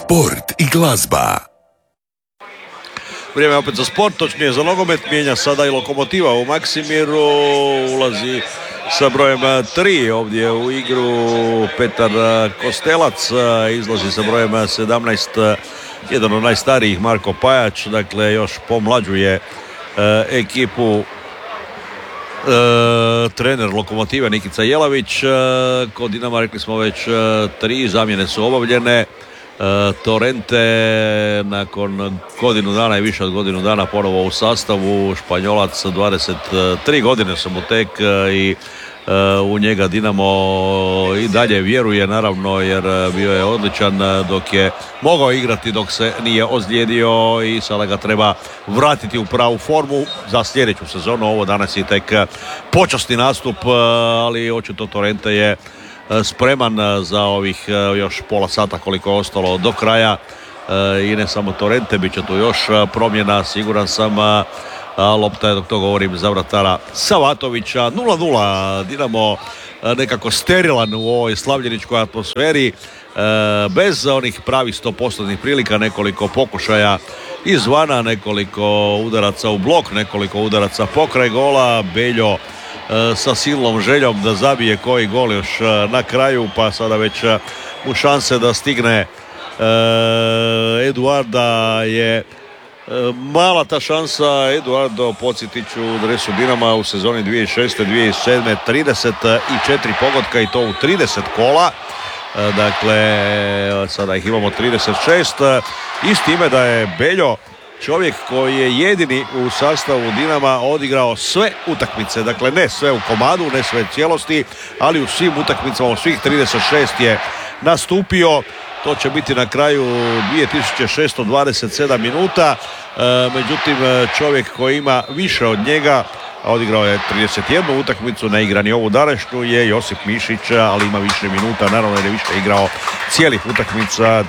Sport i glazba. Vrijeme opet za sport, točnije za nogomet. Mijenja sada i Lokomotiva u Maksimiru. Ulazi sa brojem 3 ovdje u igru Petar Kostelac. Izlazi sa brojem 17 jedan od najstarijih Marko Pajač. Dakle, još pomlađuje ekipu trener Lokomotive Nikica Jelavić. Kod Dinama rekli smo već 3 zamjene su obavljene. Torrente nakon godinu dana i više od godinu dana ponovo u sastavu. Španjolac 23 godine su mu tek i u njega Dinamo i dalje vjeruje, naravno, jer bio je odličan dok je mogao igrati, dok se nije ozlijedio i sada ga treba vratiti u pravu formu za sljedeću sezonu. Ovo danas je tek počasni nastup, ali očito Torrente je spreman za ovih još pola sata koliko je ostalo do kraja. I ne samo Torrente, bit će tu još promjena, siguran sam. Lopta je, dok to govorim, za vratara Savatovića. 0-0, Dinamo nekako sterilan u ovoj slavljeničkoj atmosferi, bez onih pravih 100% prilika, nekoliko pokušaja izvana, nekoliko udaraca u blok, nekoliko udaraca pokraj gola. Beljo sa silnom željom da zabije koji gol još na kraju, pa sada već mu šanse da stigne Eduarda je mala ta šansa. Eduardo, podsjetit ću, u dresu Dinama u sezoni 2006-2007 34 pogotka i to u 30 kola. Dakle, sada ih imamo 36. I s time da je Beljo čovjek koji je jedini u sastavu Dinama odigrao sve utakmice. Dakle, ne sve u komadu, ne sve cijelosti, ali u svim utakmicama, u svih 36 je nastupio. To će biti na kraju 2627 minuta. Međutim, čovjek koji ima više od njega, a odigrao je 31 utakmicu, ne igra ni ovu današnju, je Josip Mišić, ali ima više minuta, naravno jer je više igrao cijelih utakmica,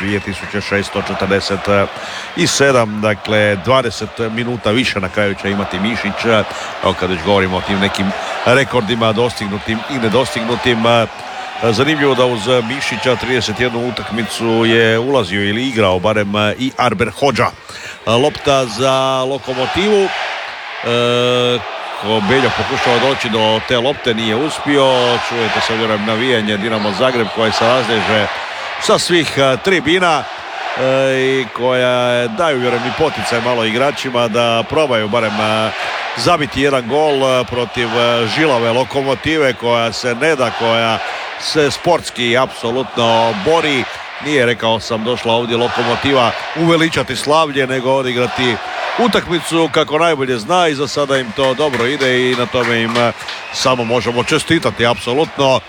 2647, dakle 20 minuta više na kraju će imati Mišić. Evo, kad već govorimo o tim nekim rekordima dostignutim i nedostignutim, zanimljivo da uz Mišića 31 utakmicu je ulazio ili igrao barem i Arber Hodža. Lopta za Lokomotivu. Beljo pokušao doći do te lopte, nije uspio. Čujete sa vjerujem navijanje Dinamo Zagreb koje se razlježe sa svih tribina i koja daju vjerujem i poticaj malo igračima da probaju barem zabiti jedan gol protiv žilave Lokomotive koja se ne da, koja se sportski apsolutno bori. Nije, rekao sam, došla ovdje Lokomotiva uveličati slavlje, nego odigrati utakmicu kako najbolje zna i za sada im to dobro ide i na tome im samo možemo čestitati apsolutno,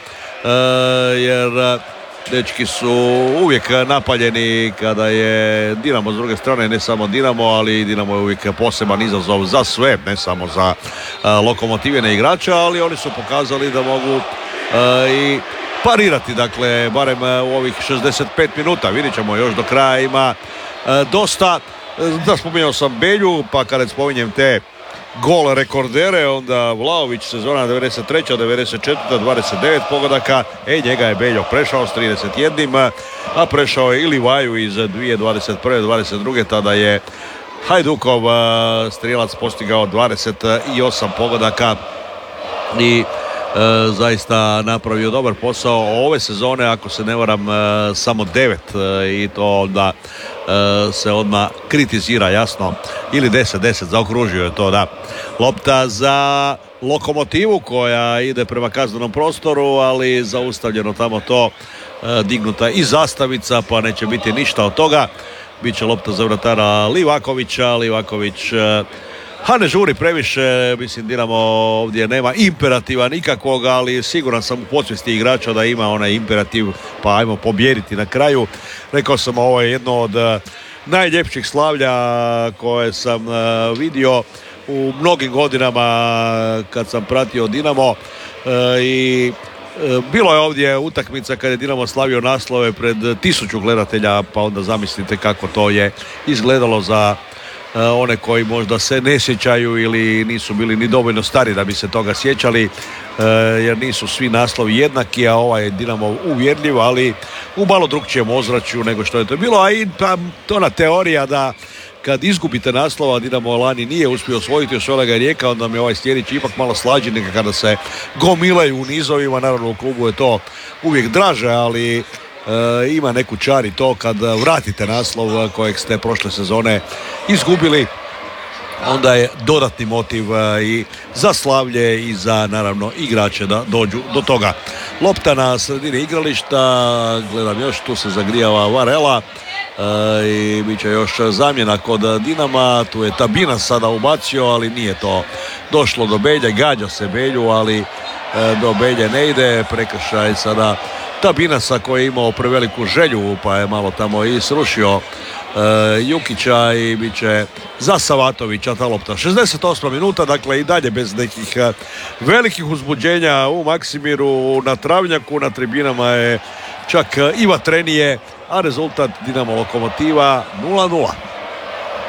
jer dečki su uvijek napaljeni kada je Dinamo s druge strane, ne samo Dinamo, ali Dinamo je uvijek poseban izazov za sve, ne samo za Lokomotivine igrača, ali oni su pokazali da mogu i parirati, dakle, barem u ovih 65 minuta. Vidjet ćemo, još do kraja ima dosta. Da, spominjao sam Belju, pa kada spominjem te gol rekordere, onda Vlaović, sezona 93. 94. 29 pogodaka. Njega je Beljo prešao s 31, a prešao je i Livaju iz 2021. 22. Tada je Hajdukov strijelac postigao 28 pogodaka i zaista napravio dobar posao. Ove sezone, ako se ne varam, samo 9 i to onda se odmah kritizira, jasno, ili 10 zaokružio je to, da. Lopta za Lokomotivu koja ide prema kaznenom prostoru, ali zaustavljeno tamo to, dignuta i zastavica, pa neće biti ništa od toga. Biće lopta za vratara Livakovića. Livaković ne žuri previše, mislim Dinamo ovdje nema imperativa nikakvog, ali siguran sam u podsvijesti igrača da ima onaj imperativ, pa ajmo pobijediti na kraju. Rekao sam, ovo je jedno od najljepših slavlja koje sam vidio u mnogim godinama kad sam pratio Dinamo i bilo je ovdje utakmica kada je Dinamo slavio naslove pred 1000 gledatelja, pa onda zamislite kako to je izgledalo za one koji možda se ne sjećaju ili nisu bili ni dovoljno stari da bi se toga sjećali, jer nisu svi naslovi jednaki, a ovaj je Dinamo uvjerljiv, ali u malo drugčijem ozračju nego što je to bilo. A i ona teorija da kad izgubite naslova, Dinamo lani nije uspio osvojiti, osvojila ga je Rijeka, onda mi je ovaj sljedeći ipak malo slađi nego kada se gomilaju u nizovima. Naravno u klubu je to uvijek draže, ali ima neku čar i to kad vratite naslov kojeg ste prošle sezone izgubili, onda je dodatni motiv i za slavlje i za naravno igrače da dođu do toga. Lopta na sredini igrališta, gledam još, tu se zagrijava Varela i bit će još zamjena kod Dinama. Tu je Tabina sada ubacio, ali nije to došlo do Belje, gađa se Belju, ali do Belje ne ide. Prekršaj sada Tabinasa koji je imao preveliku želju pa je malo tamo i srušio Jukića i bit će za Savatovića ta lopta. 68 minuta, dakle i dalje bez nekih velikih uzbuđenja u Maksimiru, na travnjaku, na tribinama je čak i vatrenije, a rezultat Dinamo Lokomotiva 0-0.